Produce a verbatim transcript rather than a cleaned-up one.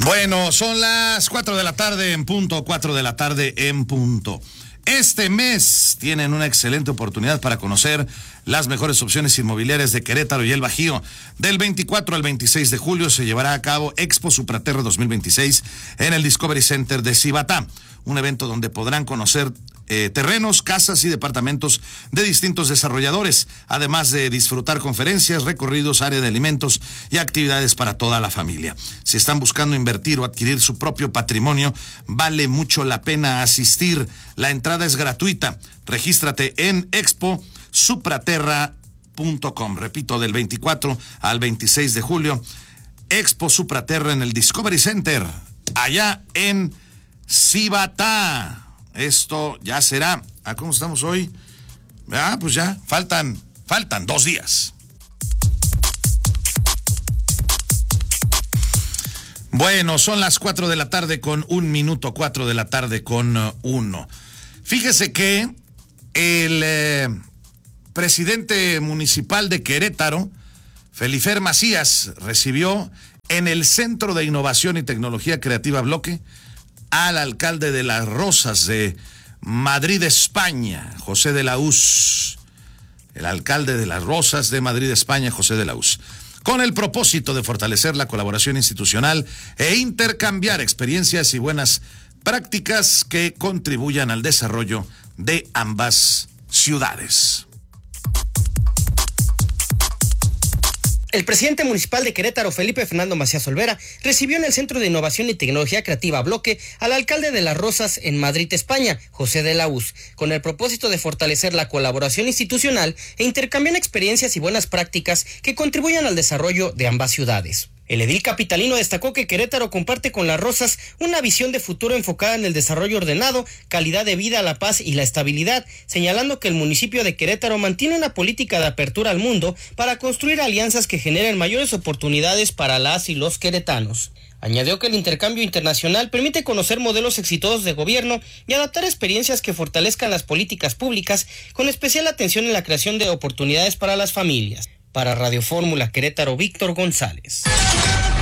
Bueno, son las cuatro de la tarde en punto, cuatro de la tarde en punto. Este mes tienen una excelente oportunidad para conocer las mejores opciones inmobiliarias de Querétaro y el Bajío. Del veinticuatro al veintiséis de julio se llevará a cabo Expo Supraterra dos mil veintiséis en el Discovery Center de Cibatá, un evento donde podrán conocer eh, terrenos, casas y departamentos de distintos desarrolladores, además de disfrutar conferencias, recorridos, área de alimentos y actividades para toda la familia. Si están buscando invertir o adquirir su propio patrimonio, vale mucho la pena asistir. La entrada es gratuita. Regístrate en expo supraterra punto com. Repito, del veinticuatro al veintiséis de julio, Expo Supraterra en el Discovery Center, allá en Cibatá. Esto ya será. ¿A cómo estamos hoy? Ah, pues ya, faltan, faltan dos días. Bueno, son las cuatro de la tarde con un minuto, cuatro de la tarde con uh, uno. Fíjese que el eh, presidente municipal de Querétaro, Felifer Macías, recibió en el Centro de Innovación y Tecnología Creativa Bloque al alcalde de Las Rosas de Madrid, España, José de la Hoz. El alcalde de Las Rosas de Madrid, España, José de la Hoz, con el propósito de fortalecer la colaboración institucional e intercambiar experiencias y buenas prácticas que contribuyan al desarrollo de ambas ciudades. El presidente municipal de Querétaro, Felipe Fernando Macías Olvera, recibió en el Centro de Innovación y Tecnología Creativa Bloque al alcalde de Las Rosas en Madrid, España, José de la Hoz, con el propósito de fortalecer la colaboración institucional e intercambiar experiencias y buenas prácticas que contribuyan al desarrollo de ambas ciudades. El edil capitalino destacó que Querétaro comparte con Las Rosas una visión de futuro enfocada en el desarrollo ordenado, calidad de vida, la paz y la estabilidad, señalando que el municipio de Querétaro mantiene una política de apertura al mundo para construir alianzas que generen mayores oportunidades para las y los queretanos. Añadió que el intercambio internacional permite conocer modelos exitosos de gobierno y adaptar experiencias que fortalezcan las políticas públicas, con especial atención en la creación de oportunidades para las familias. Para Radio Fórmula Querétaro, Víctor González.